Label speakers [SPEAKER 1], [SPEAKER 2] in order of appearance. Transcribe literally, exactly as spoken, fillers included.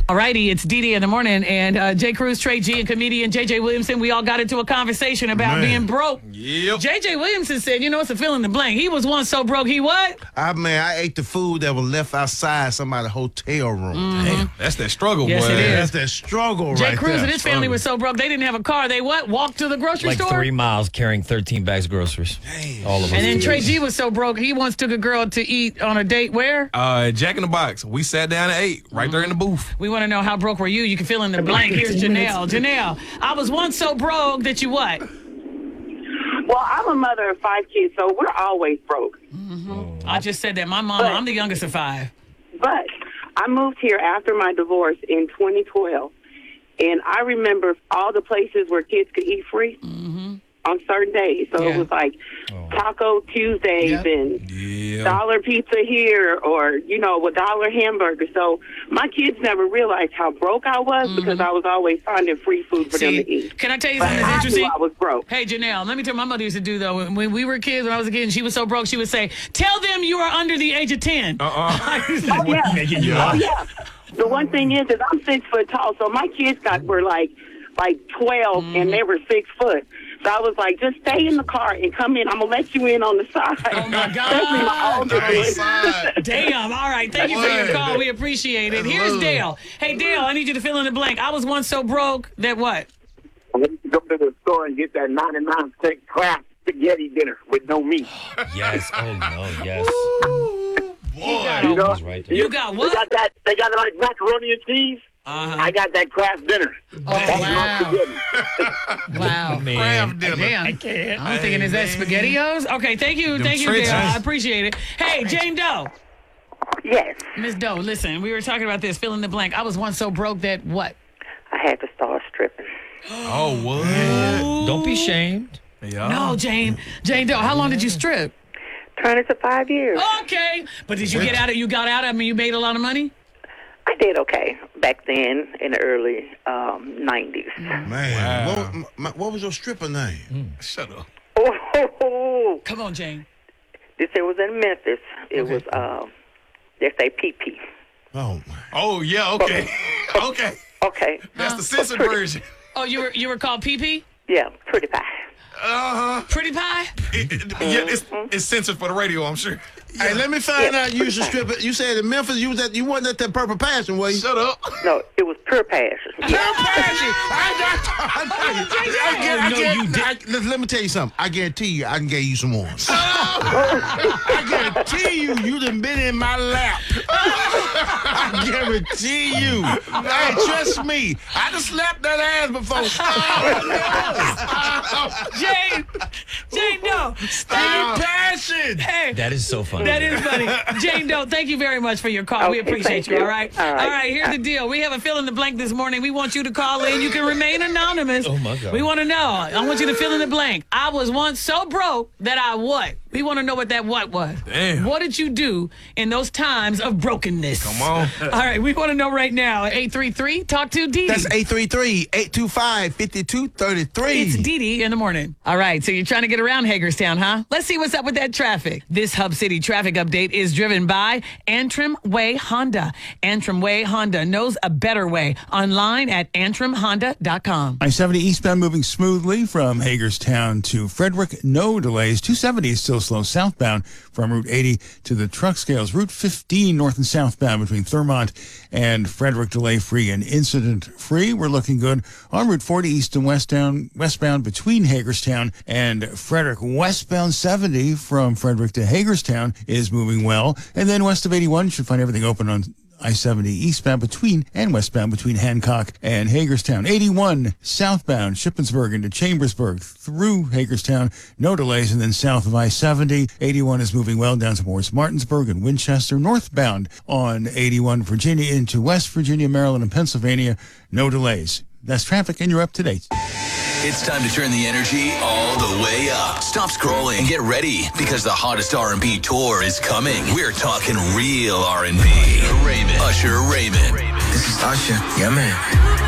[SPEAKER 1] All righty, it's D D in the morning, and uh, Jay Cruz, Trey G, and comedian J J Williamson, we all got into a conversation about
[SPEAKER 2] Man.
[SPEAKER 1] being broke.
[SPEAKER 2] Yep.
[SPEAKER 1] J J Williamson said, you know, it's a fill in the blank. He was once so broke, he what?
[SPEAKER 2] I man, I ate the food that was left outside somebody's hotel room.
[SPEAKER 1] Mm-hmm.
[SPEAKER 3] Damn, that's that struggle,
[SPEAKER 1] Yes,
[SPEAKER 3] boy.
[SPEAKER 1] it is.
[SPEAKER 2] That's that struggle
[SPEAKER 1] Jay
[SPEAKER 2] right
[SPEAKER 1] Cruz
[SPEAKER 2] there.
[SPEAKER 1] and his family
[SPEAKER 2] Struggle.
[SPEAKER 1] were so broke, they didn't have a car. They what? Walked to the grocery
[SPEAKER 4] Like
[SPEAKER 1] store?
[SPEAKER 4] three miles carrying thirteen bags of groceries.
[SPEAKER 2] Damn.
[SPEAKER 4] All of us.
[SPEAKER 1] And then Trey G was so broke, he once took a girl to eat on a date where?
[SPEAKER 3] Uh, Jack in the Box. We sat down and ate right there in the booth.
[SPEAKER 1] We want to know how broke were you? You can fill in the blank. Here's Janelle. Janelle, I was once so broke that you what?
[SPEAKER 5] Well, I'm a mother of five kids, so we're always broke.
[SPEAKER 1] I just said that. My mama, I'm the youngest of five.
[SPEAKER 5] But I moved here after my divorce in twenty twelve, and I remember all the places where kids could eat free on certain days. So
[SPEAKER 1] Yeah.
[SPEAKER 5] it was like Taco Tuesdays
[SPEAKER 1] Yep.
[SPEAKER 5] and
[SPEAKER 3] Yeah.
[SPEAKER 5] dollar pizza here, or, you know, a dollar hamburger. So my kids never realized how broke I was because I was always finding free food for them to
[SPEAKER 1] See,
[SPEAKER 5] eat.
[SPEAKER 1] can I tell you
[SPEAKER 5] But
[SPEAKER 1] something that's
[SPEAKER 5] I
[SPEAKER 1] interesting?
[SPEAKER 5] knew I was broke.
[SPEAKER 1] Hey, Janelle, let me tell you what my mother used to do, though. When, when we were kids, when I was a kid, and she was so broke, she would say, tell them you are under the age of ten.
[SPEAKER 3] Uh-uh.
[SPEAKER 5] Oh, yeah. Oh, yeah. The one thing is, is I'm six foot tall, so my kids got were like like twelve, and they were six foot. So I was like, just stay in the car and come in. I'm gonna let you in on the side.
[SPEAKER 1] Oh, my
[SPEAKER 5] Especially my
[SPEAKER 1] God.
[SPEAKER 5] older kids.
[SPEAKER 1] Damn. All right. Thank you for your call. We appreciate it. Here's Dale. Hey, Dale, I need you to fill in the blank. I was once so broke that what?
[SPEAKER 6] I used to go to the store and get that ninety-nine cent Kraft spaghetti dinner with no meat.
[SPEAKER 4] Yes. Oh, no. Yes.
[SPEAKER 1] You
[SPEAKER 6] You know,
[SPEAKER 1] got,
[SPEAKER 4] He's right
[SPEAKER 1] you
[SPEAKER 4] there.
[SPEAKER 1] got
[SPEAKER 6] They
[SPEAKER 1] what?
[SPEAKER 6] got that. They got like macaroni and cheese.
[SPEAKER 1] Uh-huh.
[SPEAKER 6] I got that Kraft dinner. That's
[SPEAKER 1] wow.
[SPEAKER 6] my spaghetti.
[SPEAKER 1] Wow.
[SPEAKER 4] Man.
[SPEAKER 1] Damn. I can't. I'm thinking, is that SpaghettiOs? Okay, thank you.
[SPEAKER 3] Them
[SPEAKER 1] Thank you,
[SPEAKER 3] trenches.
[SPEAKER 1] Dale. I appreciate it. Hey, Jane Doe.
[SPEAKER 5] Yes,
[SPEAKER 1] Miss Doe, listen, we were talking about this, fill in the blank. I was once so broke that what?
[SPEAKER 5] I had to start stripping.
[SPEAKER 3] Oh, what?
[SPEAKER 4] Don't be shamed.
[SPEAKER 3] Yeah.
[SPEAKER 1] No, Jane. Jane Doe, how long did you strip?
[SPEAKER 5] Turning to five years.
[SPEAKER 1] Okay. But did you get out of you got out of I mean you made a lot of money?
[SPEAKER 5] I did okay back then in the early um, nineties.
[SPEAKER 2] Man,
[SPEAKER 3] Wow.
[SPEAKER 2] what, m- my- what was your stripper name?
[SPEAKER 3] Shut up.
[SPEAKER 5] Oh, ho, ho.
[SPEAKER 1] Come on, Jane.
[SPEAKER 5] This it was in Memphis. It
[SPEAKER 1] Okay.
[SPEAKER 5] was um, they say P P.
[SPEAKER 2] Oh, my.
[SPEAKER 3] Oh, yeah, okay. okay.
[SPEAKER 5] Okay.
[SPEAKER 3] That's the censored
[SPEAKER 5] Pretty-
[SPEAKER 3] version.
[SPEAKER 1] Oh, you were you were called P P?
[SPEAKER 5] Yeah, pretty pie.
[SPEAKER 3] Uh-huh.
[SPEAKER 1] Pretty Pie?
[SPEAKER 3] It, it, yeah, it's, it's censored for the radio, I'm sure.
[SPEAKER 2] Hey, let me find out you was a stripper. You said in Memphis you was at you wasn't at that Purple Passion, were you?
[SPEAKER 3] Shut up.
[SPEAKER 5] No, it was pure passion.
[SPEAKER 2] Purple Passion. I got. I, I, I, get- I,
[SPEAKER 4] no,
[SPEAKER 2] get-
[SPEAKER 4] you did-
[SPEAKER 2] I, let, let me tell you something. I guarantee you, I can get you some more. I guarantee you, you done been in my lap. I guarantee you. Hey, trust me. I done slapped that ass before.
[SPEAKER 1] Jane! Jane Doe!
[SPEAKER 2] Pure Passion.
[SPEAKER 1] Hey!
[SPEAKER 4] That is so funny.
[SPEAKER 1] That is funny. Jane Doe, thank you very much for your call. we
[SPEAKER 5] Okay,
[SPEAKER 1] appreciate
[SPEAKER 5] thank
[SPEAKER 1] you,
[SPEAKER 5] you.
[SPEAKER 1] all right?
[SPEAKER 5] All right.
[SPEAKER 1] All right, here's the deal. We have a fill in the blank this morning. We want you to call in. You can remain anonymous.
[SPEAKER 4] Oh, my God.
[SPEAKER 1] We want to know. I want you to fill in the blank. I was once so broke that I what? We want to know what that what was.
[SPEAKER 3] Damn.
[SPEAKER 1] What did you do in those times of brokenness?
[SPEAKER 3] Come on.
[SPEAKER 1] All right, we want to know right now. eight three three, talk to Dee Dee.
[SPEAKER 2] That's eight three three, eight two five, five two three three.
[SPEAKER 1] It's Dee Dee in the morning. All right, so you're trying to get around Hagerstown, huh? Let's see what's up with that traffic. This Hub City traffic update is driven by Antrim Way Honda. Antrim Way Honda knows a better way. Online at antrim honda dot com.
[SPEAKER 7] I seventy eastbound moving smoothly from Hagerstown to Frederick. No delays. two seventy is still slow southbound from Route eighty to the truck scales. Route fifteen north and southbound between Thurmont and Frederick, delay free and incident free. We're looking good on Route forty east and westbound, westbound between Hagerstown and Frederick. Westbound seventy from Frederick to Hagerstown is moving well. And then west of eighty-one, you should find everything open on I seventy eastbound between and westbound between Hancock and Hagerstown. eighty-one southbound Shippensburg into Chambersburg through Hagerstown. No delays. And then south of I seventy, eighty-one is moving well down towards Martinsburg and Winchester. Northbound on eighty-one Virginia into West Virginia, Maryland, and Pennsylvania. No delays. That's traffic, and you're up to date.
[SPEAKER 8] It's time to turn the energy all the way up. Stop scrolling and get ready because the hottest R and B tour is coming. We're talking real R and B. Raymond. Usher Raymond.
[SPEAKER 9] This is Usher. Yeah, man.